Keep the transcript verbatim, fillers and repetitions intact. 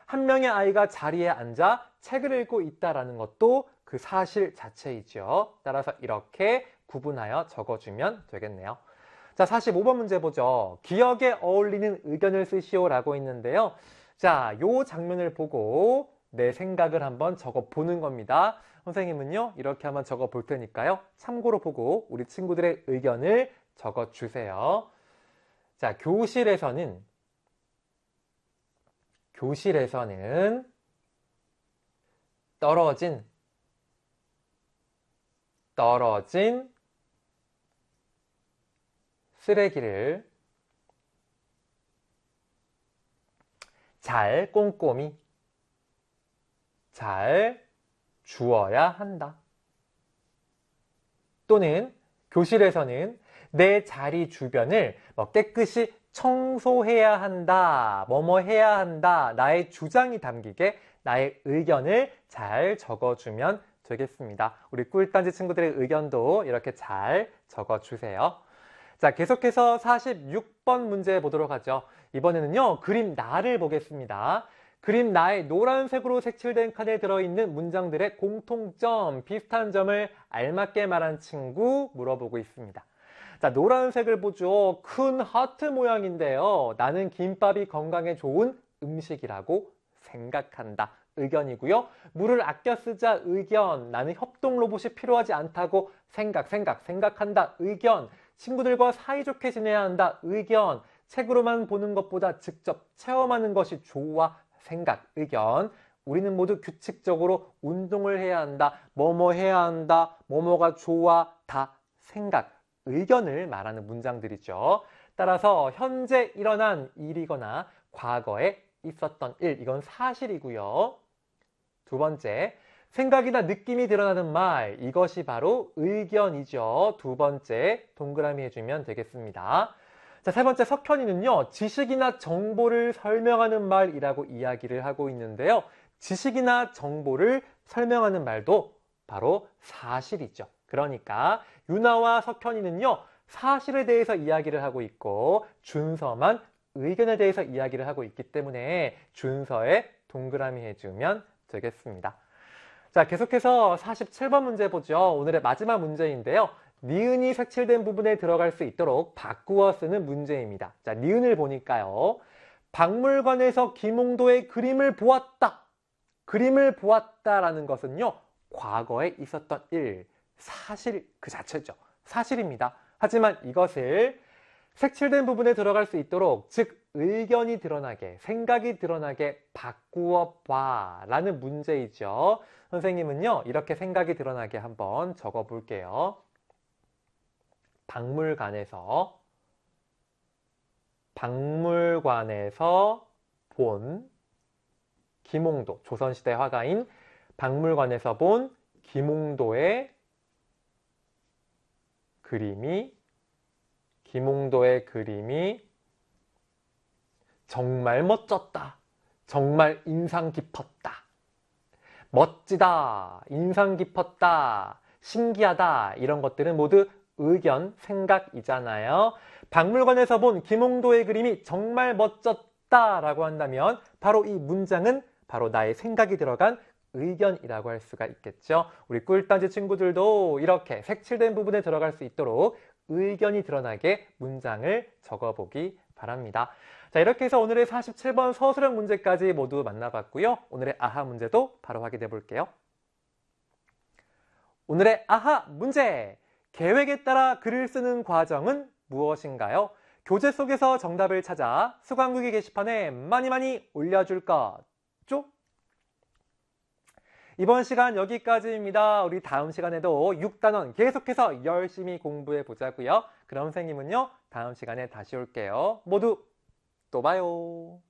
한 명의 아이가 자리에 앉아 책을 읽고 있다라는 것도 그 사실 자체이죠. 따라서 이렇게 구분하여 적어주면 되겠네요. 자, 사십오 번 문제 보죠. 기억에 어울리는 의견을 쓰시오라고 있는데요. 자, 요 장면을 보고 내 생각을 한번 적어 보는 겁니다. 선생님은요, 이렇게 한번 적어 볼 테니까요. 참고로 보고 우리 친구들의 의견을 적어 주세요. 자, 교실에서는 교실에서는 떨어진 떨어진 쓰레기를 잘 꼼꼼히 잘 주어야 한다. 또는 교실에서는 내 자리 주변을 뭐 깨끗이 청소해야 한다, 뭐뭐 해야 한다, 나의 주장이 담기게 나의 의견을 잘 적어주면 되겠습니다. 우리 꿀단지 친구들의 의견도 이렇게 잘 적어주세요. 자, 계속해서 사십육 번 문제 보도록 하죠. 이번에는요, 그림 나를 보겠습니다. 그림 나의 노란색으로 색칠된 칸에 들어있는 문장들의 공통점, 비슷한 점을 알맞게 말한 친구 물어보고 있습니다. 자, 노란색을 보죠. 큰 하트 모양인데요. 나는 김밥이 건강에 좋은 음식이라고 생각한다. 의견이고요. 물을 아껴 쓰자 의견. 나는 협동 로봇이 필요하지 않다고 생각, 생각, 생각한다. 의견. 친구들과 사이좋게 지내야 한다. 의견. 책으로만 보는 것보다 직접 체험하는 것이 좋아. 생각, 의견. 우리는 모두 규칙적으로 운동을 해야 한다. 뭐뭐 해야 한다. 뭐뭐가 좋아. 다 생각, 의견을 말하는 문장들이죠. 따라서 현재 일어난 일이거나 과거에 있었던 일, 이건 사실이고요. 두 번째, 생각이나 느낌이 드러나는 말, 이것이 바로 의견이죠. 두 번째 동그라미 해주면 되겠습니다. 자, 세 번째 석현이는요, 지식이나 정보를 설명하는 말이라고 이야기를 하고 있는데요. 지식이나 정보를 설명하는 말도 바로 사실이죠. 그러니까 유나와 석현이는요, 사실에 대해서 이야기를 하고 있고 준서만 의견에 대해서 이야기를 하고 있기 때문에 준서에 동그라미 해주면 되겠습니다. 자, 계속해서 사십칠 번 문제 보죠. 오늘의 마지막 문제인데요. 니은이 색칠된 부분에 들어갈 수 있도록 바꾸어 쓰는 문제입니다. 자, 니은을 보니까요. 박물관에서 김홍도의 그림을 보았다. 그림을 보았다라는 것은요, 과거에 있었던 일, 사실 그 자체죠. 사실입니다. 하지만 이것을 색칠된 부분에 들어갈 수 있도록, 즉 의견이 드러나게, 생각이 드러나게 바꾸어 봐 라는 문제이죠. 선생님은요, 이렇게 생각이 드러나게 한번 적어 볼게요. 박물관에서 박물관에서 본 김홍도, 조선시대 화가인 박물관에서 본 김홍도의 그림이 김홍도의 그림이 정말 멋졌다. 정말 인상 깊었다. 멋지다. 인상 깊었다. 신기하다. 이런 것들은 모두 의견, 생각이잖아요. 박물관에서 본 김홍도의 그림이 정말 멋졌다 라고 한다면 바로 이 문장은 바로 나의 생각이 들어간 의견이라고 할 수가 있겠죠. 우리 꿀단지 친구들도 이렇게 색칠된 부분에 들어갈 수 있도록 의견이 드러나게 문장을 적어보기 바랍니다. 자, 이렇게 해서 오늘의 사십칠 번 서술형 문제까지 모두 만나봤고요. 오늘의 아하 문제도 바로 확인해 볼게요. 오늘의 아하 문제! 계획에 따라 글을 쓰는 과정은 무엇인가요? 교재 속에서 정답을 찾아 수강국의 게시판에 많이 많이 올려줄 거죠? 이번 시간 여기까지입니다. 우리 다음 시간에도 육 단원 계속해서 열심히 공부해 보자고요. 그럼 선생님은요, 다음 시간에 다시 올게요. 모두 또 봐요.